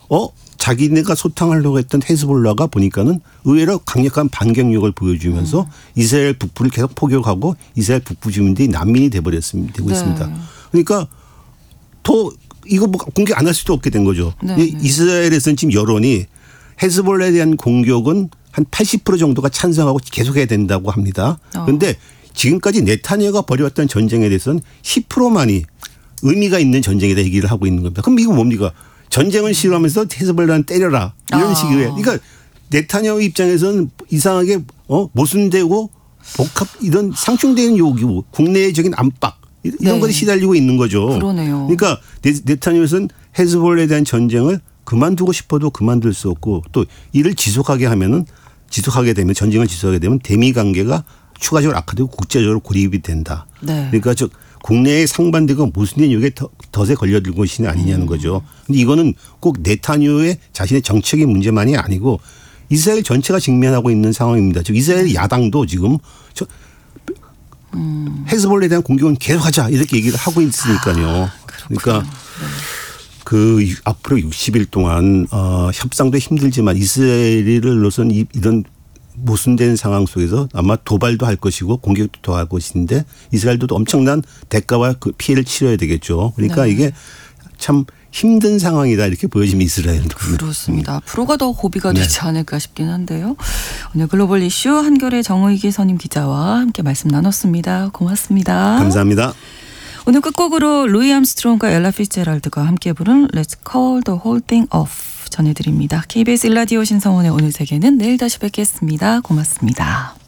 자기네가 소탕하려고 했던 헤즈볼라가 보니까는 의외로 강력한 반격력을 보여주면서 이스라엘 북부를 계속 포격하고 이스라엘 북부 주민들이 난민이 되고 있습니다. 그러니까 더 이거 뭐 공격 안 할 수도 없게 된 거죠. 네. 이스라엘에서는 지금 여론이 헤즈볼라에 대한 공격은 한 80% 정도가 찬성하고 계속해야 된다고 합니다. 그런데 지금까지 네타냐후가 벌여왔던 전쟁에 대해서는 10%만이 의미가 있는 전쟁이다 얘기를 하고 있는 겁니다. 그럼 이거 뭡니까? 전쟁을 싫어하면서 헤즈볼라는 때려라 이런 식이에요. 그러니까 네타냐후 입장에서는 이상하게 모순되고 복합 이런 상충되는 요구, 국내적인 압박 이런 것이 시달리고 있는 거죠. 그러네요. 그러니까 네타냐후에서는 헤즈볼라에 대한 전쟁을 그만두고 싶어도 그만둘 수 없고 또 이를 지속하게 되면 전쟁을 지속하게 되면 대미 관계가 추가적으로 악화되고 국제적으로 고립이 된다. 그러니까 즉 국내의 상반되고 모순된 요구에 덫에 걸려들 것이 아니냐는 거죠. 그런데 이거는 꼭 네타냐후의 자신의 정책의 문제만이 아니고 이스라엘 전체가 직면하고 있는 상황입니다. 즉 이스라엘 야당도 지금 헤즈볼라에 대한 공격은 계속하자 이렇게 얘기를 하고 있으니까요. 그러니까 앞으로 60일 동안 협상도 힘들지만 이스라엘로서는 이런 모순된 상황 속에서 아마 도발도 할 것이고 공격도 더 할 것인데 이스라엘도 엄청난 대가와 그 피해를 치러야 되겠죠. 그러니까 이게 참 힘든 상황이다 이렇게 보여집니다. 이스라엘도. 그렇습니다. 앞으로가 더 고비가 되지 않을까 싶긴 한데요. 오늘 글로벌 이슈 한겨레 정의기 선임 기자와 함께 말씀 나눴습니다. 고맙습니다. 감사합니다. 오늘 끝곡으로 루이 암스트롱과 엘라 피츠제랄드가 함께 부른 Let's Call the Whole Thing Off 전해드립니다. KBS 1라디오 신성원의 오늘 세계는 내일 다시 뵙겠습니다. 고맙습니다.